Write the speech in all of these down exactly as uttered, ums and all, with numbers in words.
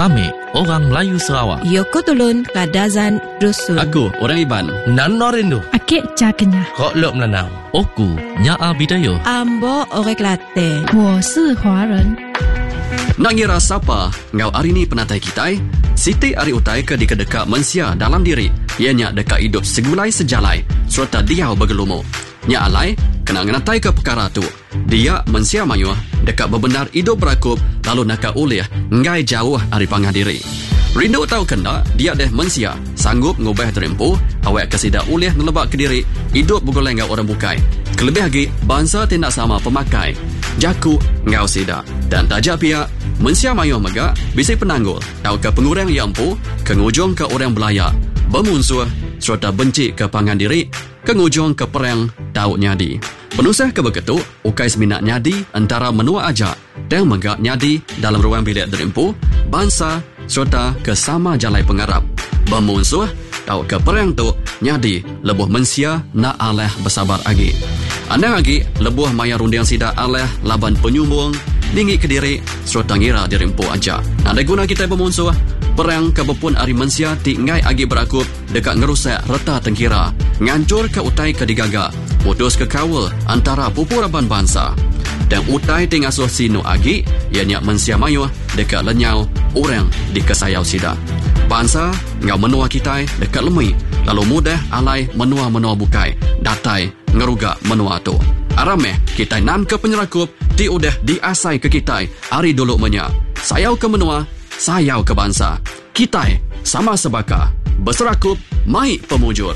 Kami, orang Melayu Sarawak. Yoko Tulun Kadazan Dusun. Aku, orang Iban. Nano Rindu. Akik Cakenya. Kok Lok Melanau. Oku, Nyaa Bidayo. Ambo Orang Kelantan. 我是华人。 Nak ngira siapa ngau hari ni penatai kita? Siti ari utai ke dika-deka mensia dalam diri. Ianya deka hidup segulai sejalai serta dia bergelumu. Nya alai kena ngenatai ke perkara tu. Dia mensia mayuh deka bebenar hidup berakup lalu naka ulih ngai jauh ari pangah diri. Rindu tahu kena dia deh mensia sanggup ngubah terempuh awak kesida ulih nelebak ke diri hidup bergoleng ngau orang bukai. Kelebih lagi bangsa tindak sama pemakai. Jaku ngau sida dan tajak pihak mensia mayuh mega bisi penanggul tahu ke pengurang yang empu kengujung ke orang belaya bermunsuh serta benci ke pangan diri kengujung ke perang tahu nyadi penusah ke begitu ukai seminat nyadi antara menua aja dan mega nyadi dalam ruang bilik derempu bangsa serta ke sama jalai pengarap bermunsuh tahu ke perang tu nyadi lebuh mensia na aleh bersabar agi anda lagi lebuh maya rundiang sida aleh laban penyumbung tinggi ke diri serta ngira dirempu aja. Ada guna kita bermunsuh perang kebepun ari mensia ti ngai agi berakup dekat ngerusak reta tengkira ngancur ke utai ke digaga putus ke kawal antara pupuraban bangsa dan utai ti ngasuh sino agi ianya mensia mayuh dekat lenyau orang di kesayau sida bangsa ngau menua kita dekat lemui lalu mudah alai menua-menua bukai datai ngeruga menua tu arameh kita nan ke penyerakup ti udah diasai ke kita hari dulu menya sayau ke menua sayau ke bangsa kita sama sebaka berserakup mai pemujur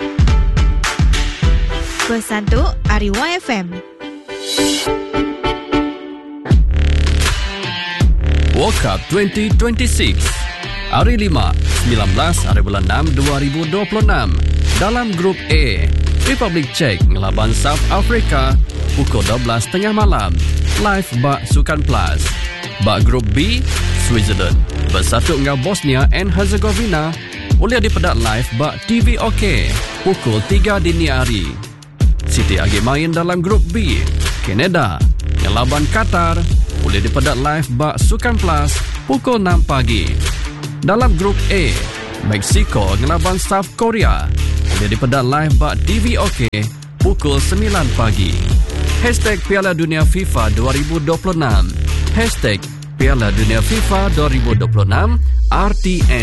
Pesan tu Ari Y F M. World Cup twenty twenty-six hari lima, sembilan belas hari bulan enam dua ribu dua puluh enam dalam grup A Republik Czech ngelaban South Africa pukul dua belas tengah malam live bak Sukan Plus. Bak grup B Switzerland bersatu dengan Bosnia and Herzegovina boleh dipedak live bak T V OK pukul tiga dini hari. Siti agi main dalam grup B Canada ngelaban Qatar boleh dipedak live bak Sukan Plus pukul enam pagi. Dalam grup A Mexico ngelaban South Korea boleh dipedak live bak T V OK pukul sembilan pagi. Hashtag Piala Dunia FIFA dua ribu dua puluh enam Hashtag Piala Dunia FIFA dua ribu dua puluh enam R T N